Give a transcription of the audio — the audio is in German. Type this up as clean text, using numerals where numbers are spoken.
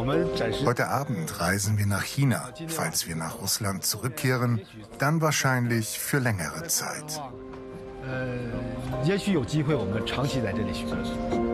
Heute Abend reisen wir nach China. Falls wir nach Russland zurückkehren, dann wahrscheinlich für längere Zeit.